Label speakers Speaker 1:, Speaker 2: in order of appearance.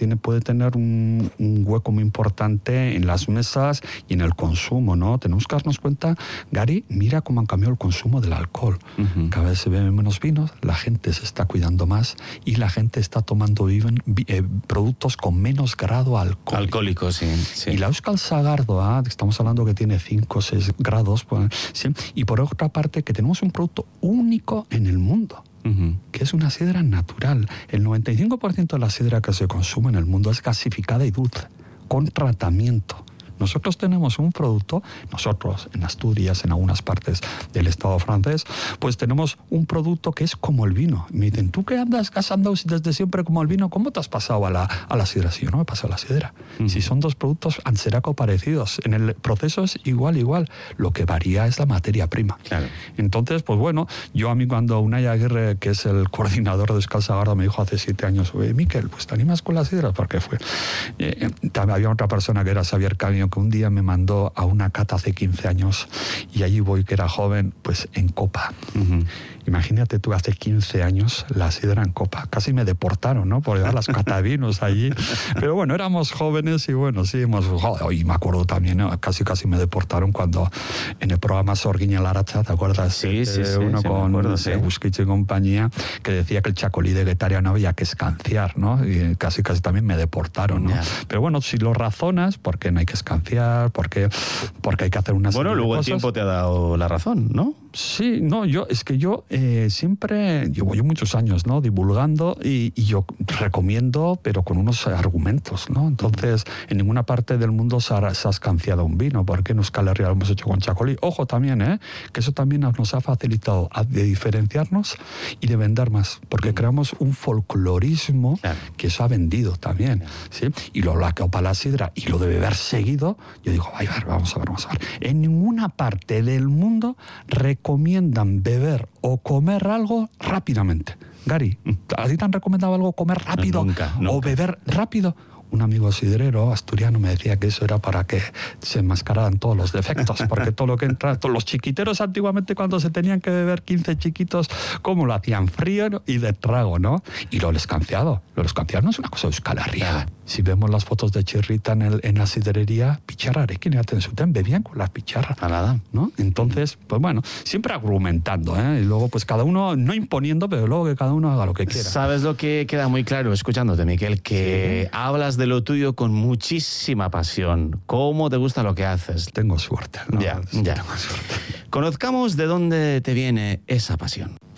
Speaker 1: puede tener un hueco muy importante en las mesas y en el consumo, ¿no? Tenemos que darnos cuenta, Gary, mira cómo han cambiado el consumo del alcohol. Cada vez se beben menos vinos, la gente se está cuidando más y la gente está tomando productos con menos grado
Speaker 2: alcohólico, sí.
Speaker 1: Y la Euskal Sagardo, estamos hablando que tiene 5 o 6 grados, pues, ¿sí? Y por otra parte que tenemos un producto único en el mundo, que es una sidra natural. El 95% de la sidra que se consume en el mundo es gasificada y dulce, con tratamiento. Nosotros tenemos un producto, nosotros en Asturias, en algunas partes del Estado francés, pues tenemos un producto que es como el vino. Me dicen, ¿tú que andas casando desde siempre como el vino? ¿Cómo te has pasado a la sidra? Si yo no me he pasado a la sidra. Si son dos productos anseraco parecidos, en el proceso es igual. Lo que varía es la materia prima.
Speaker 2: Claro.
Speaker 1: Entonces, pues bueno, yo a mí cuando Unai Aguirre, que es el coordinador de Euskal Sagardo, me dijo hace 7 años, oye, Miquel, pues te animas con la sidra, porque fue. También había otra persona que era Xavier Caño, que un día me mandó a una cata hace 15 años y allí voy, que era joven, pues en copa. Imagínate tú, hace 15 años la sidra en copa. Casi me deportaron, ¿no? Por llevar las catavinos allí. Pero bueno, éramos jóvenes y bueno, sí, y me acuerdo también, ¿no? Casi me deportaron cuando en el programa Sorguiña Laracha, ¿te acuerdas?
Speaker 2: Sí,
Speaker 1: uno con
Speaker 2: Busquets
Speaker 1: y compañía, que decía que el chacolí de Guetaria no había que escanciar, ¿no? Y casi también me deportaron, ¿no? Yeah. Pero bueno, si lo razonas, porque no hay que escanciar, porque hay que hacer unas
Speaker 2: Bueno, luego
Speaker 1: cosas.
Speaker 2: El tiempo te ha dado la razón, ¿no?
Speaker 1: Sí, no, yo siempre llevo muchos años, ¿no? Divulgando y yo recomiendo, pero con unos argumentos, ¿no? Entonces, en ninguna parte del mundo se ha escanciado un vino, porque en Euskal Herria lo hemos hecho con chacolí. Ojo también, que eso también nos ha facilitado de diferenciarnos y de vender más, porque creamos un folclorismo que eso ha vendido también, ¿sí? Y lo que para la sidra y lo de beber seguido, yo digo, vamos a ver. En ninguna parte del mundo recomiendan beber o comer algo rápidamente. Gary, ¿a ti te han recomendado algo comer rápido?
Speaker 2: Nunca.
Speaker 1: ¿O beber rápido? Un amigo sidrero asturiano me decía que eso era para que se enmascararan todos los defectos, porque todo lo que entra, todos los chiquiteros antiguamente cuando se tenían que beber 15 chiquitos, ¿cómo lo hacían? Frío y de trago, ¿no? Y lo escanciado no es una cosa de Euskal Herria. Si vemos las fotos de Chirrita en la sidrería, picharrarekin atentzuten, bebían con las picharras.
Speaker 2: Nada.
Speaker 1: ¿No? Entonces, pues bueno, siempre argumentando, y luego pues cada uno, no imponiendo, pero luego que cada uno haga lo que quiera.
Speaker 2: Sabes lo que queda muy claro escuchándote, Miquel, que hablas de lo tuyo con muchísima pasión. ¿Cómo te gusta lo que haces?
Speaker 1: Tengo suerte, ¿no?
Speaker 2: Ya.
Speaker 1: Tengo suerte.
Speaker 2: Conozcamos de dónde te viene esa pasión.